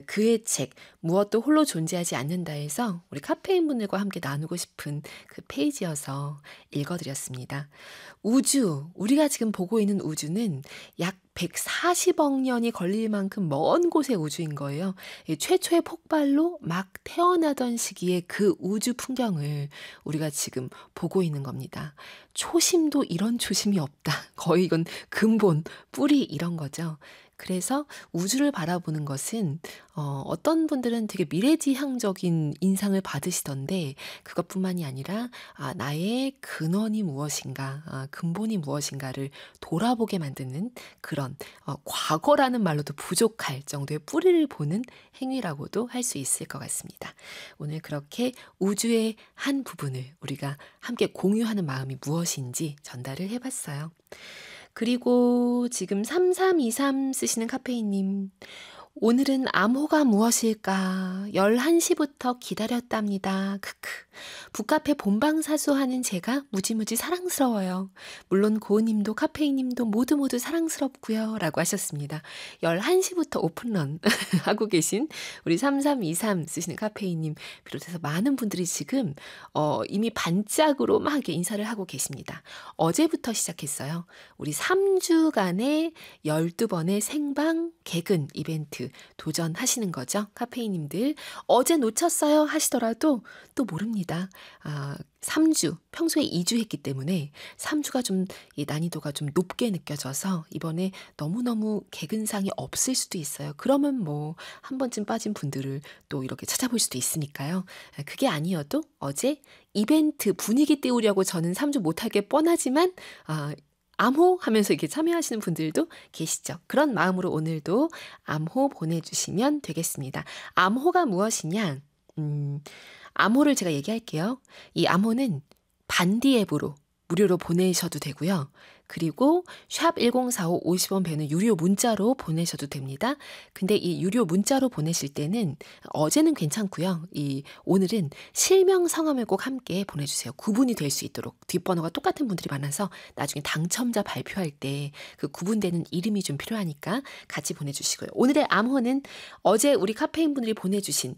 그의 책 무엇도 홀로 존재하지 않는다에서 우리 카페인 분들과 함께 나누고 싶은 그 페이지여서 읽어드렸습니다. 우리가 지금 보고 있는 우주는 약 140억 년이 걸릴 만큼 먼 곳의 우주인 거예요. 최초의 폭발로 막 태어나던 시기의 그 우주 풍경을 우리가 지금 보고 있는 겁니다. 초심도 이런 초심이 없다. 거의 이건 근본, 뿌리 이런 거죠. 그래서 우주를 바라보는 것은 어떤 분들은 되게 미래지향적인 인상을 받으시던데 그것뿐만이 아니라 나의 근원이 무엇인가, 근본이 무엇인가를 돌아보게 만드는 그런 과거라는 말로도 부족할 정도의 뿌리를 보는 행위라고도 할 수 있을 것 같습니다. 오늘 그렇게 우주의 한 부분을 우리가 함께 공유하는 마음이 무엇인지 전달을 해봤어요. 그리고 지금 3323 쓰시는 카페인님. 오늘은 암호가 무엇일까? 11시부터 기다렸답니다. 크크. 북카페 본방사수하는 제가 무지무지 사랑스러워요. 물론 고은님도 카페인님도 모두 사랑스럽고요. 라고 하셨습니다. 11시부터 오픈런 하고 계신 우리 3323 쓰시는 카페인님 비롯해서 많은 분들이 지금 이미 반짝으로 막 이렇게 인사를 하고 계십니다. 어제부터 시작했어요. 우리 3주간의 12번의 생방 개근 이벤트 도전하시는 거죠. 카페인님들 어제 놓쳤어요 하시더라도 또 모릅니다. 3주, 평소에 2주 했기 때문에 3주가 좀 이 난이도가 좀 높게 느껴져서 이번에 너무너무 개근상이 없을 수도 있어요. 그러면 뭐 한 번쯤 빠진 분들을 또 이렇게 찾아볼 수도 있으니까요. 그게 아니어도 어제 이벤트 분위기 띄우려고 저는 3주 못할 게 뻔하지만 암호 하면서 이렇게 참여하시는 분들도 계시죠. 그런 마음으로 오늘도 암호 보내주시면 되겠습니다. 암호가 무엇이냐? 암호를 제가 얘기할게요. 이 암호는 반디 앱으로 무료로 보내셔도 되고요. 그리고 샵 1045 50원 배는 유료 문자로 보내셔도 됩니다. 근데 이 유료 문자로 보내실 때는 어제는 괜찮고요. 오늘은 실명 성함을 꼭 함께 보내주세요. 구분이 될 수 있도록. 뒷번호가 똑같은 분들이 많아서 나중에 당첨자 발표할 때 그 구분되는 이름이 좀 필요하니까 같이 보내주시고요. 오늘의 암호는 어제 우리 카페인 분들이 보내주신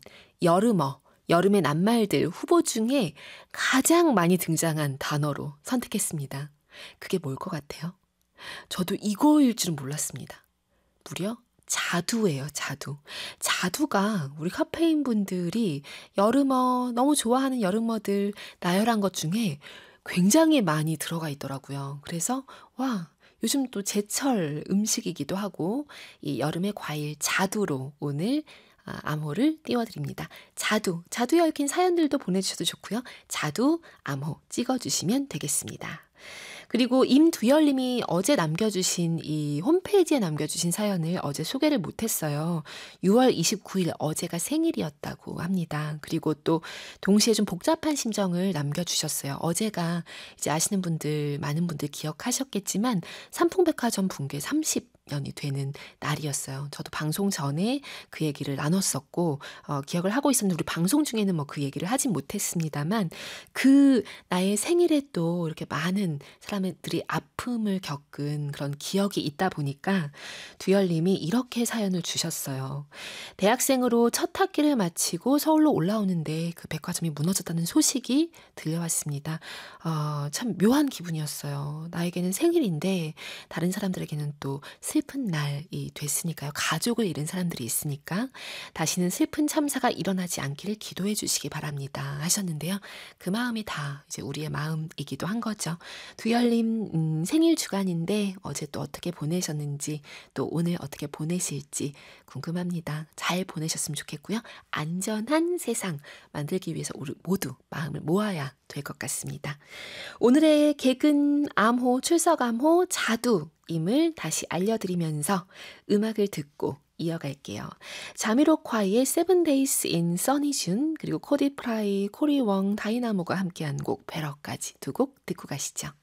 여름의 낱말들 후보 중에 가장 많이 등장한 단어로 선택했습니다. 그게 뭘 것 같아요? 저도 이거일 줄은 몰랐습니다. 무려 자두예요, 자두. 자두가 우리 카페인 분들이 너무 좋아하는 여름어들 나열한 것 중에 굉장히 많이 들어가 있더라고요. 그래서 요즘 또 제철 음식이기도 하고 이 여름의 과일 자두로 오늘 암호를 띄워드립니다. 자두에 얽힌 사연들도 보내주셔도 좋고요. 자두 암호 찍어주시면 되겠습니다. 그리고 임두열님이 어제 남겨주신 이 홈페이지에 남겨주신 사연을 어제 소개를 못했어요. 6월 29일 어제가 생일이었다고 합니다. 그리고 또 동시에 좀 복잡한 심정을 남겨주셨어요. 어제가 이제 아시는 분들 많은 분들 기억하셨겠지만 삼풍백화점 붕괴 30년이 되는 날이었어요. 저도 방송 전에 그 얘기를 나눴었고 기억을 하고 있었는데 우리 방송 중에는 뭐 그 얘기를 하진 못했습니다만 그 나의 생일에 또 이렇게 많은 사람들이 아픔을 겪은 그런 기억이 있다 보니까 두열님이 이렇게 사연을 주셨어요. 대학생으로 첫 학기를 마치고 서울로 올라오는데 그 백화점이 무너졌다는 소식이 들려왔습니다. 참 묘한 기분이었어요. 나에게는 생일인데 다른 사람들에게는 또 슬픈 날이 됐으니까요. 가족을 잃은 사람들이 있으니까 다시는 슬픈 참사가 일어나지 않기를 기도해 주시기 바랍니다 하셨는데요. 그 마음이 다 이제 우리의 마음이기도 한 거죠. 두열님 생일 주간인데 어제 또 어떻게 보내셨는지 또 오늘 어떻게 보내실지 궁금합니다. 잘 보내셨으면 좋겠고요. 안전한 세상 만들기 위해서 우리 모두 마음을 모아야 될 것 같습니다. 오늘의 개근 암호, 출석 암호 자두임을 다시 알려드리면서 음악을 듣고 이어갈게요. 자미로콰이의 Seven Days in Sunny June 그리고 코디 프라이, 코리웡, 다이나모가 함께한 곡 베러까지 두 곡 듣고 가시죠.